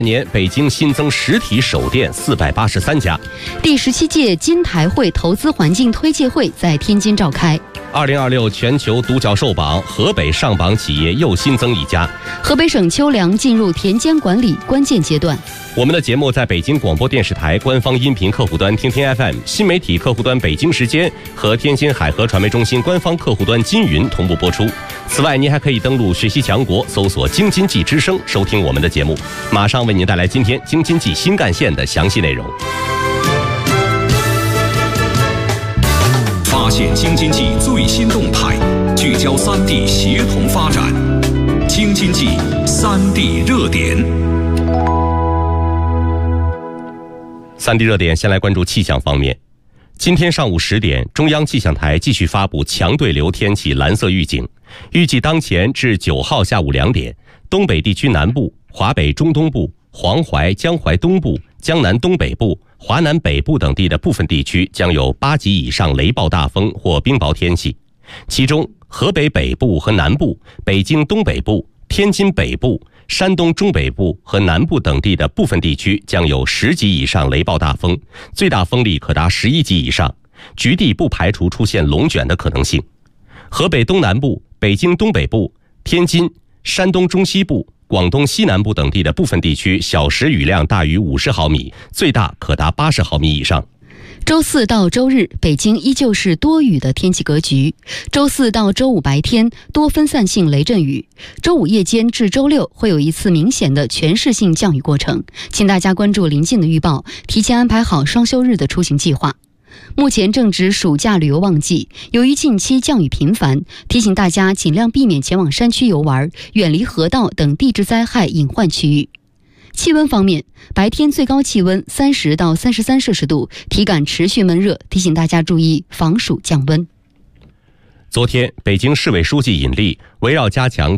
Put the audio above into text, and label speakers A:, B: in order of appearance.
A: 年北京新增实体首店483家。
B: 第17届金台汇投资环境推介会在天津召开。
A: 2026全球独角兽榜，河北上榜企业又新增1家。
B: 河北省秋粮进入田间管理关键阶段。
A: 我们的节目在北京广播电视台官方音频客户端听听 FM、新媒体客户端北京时间和天津海河传媒中心官方客户端金云同步播出。此外，您还可以登录学习强国，搜索京津冀之声收听我们的节目。马上为您带来今天京津冀新干线的详细内容。
C: 发现京津冀最新动态，聚焦3地协同发展。京津冀3地热点。
A: 3地热点，先来关注气象方面。今天上午10点，中央气象台继续发布强对流天气蓝色预警，预计当前至9号下午2点，东北地区南部、华北中东部、黄淮、江淮东部、江南东北部、华南北部等地的部分地区将有8级以上雷暴大风或冰雹天气，其中河北北部和南部、北京东北部、天津北部、山东中北部和南部等地的部分地区将有10级以上雷暴大风，最大风力可达11级以上，局地不排除出现龙卷的可能性。河北东南部、北京东北部、天津、山东中西部、广东西南部等地的部分地区小时雨量大于50毫米，最大可达80毫米以上。
B: 周4到周日，北京依旧是多雨的天气格局。周4到周5白天多分散性雷阵雨，周5夜间至周6会有一次明显的全市性降雨过程，请大家关注临近的预报，提前安排好双休日的出行计划。目前正值暑假旅游旺季，由于近期降雨频繁，提醒大家尽量避免前往山区游玩，远离河道等地质灾害隐患区域。气温方面，白天最高气温30到33摄氏度，体感持续闷热，提醒大家注意防暑降温。
A: 昨天，北京市委书记尹力围绕加强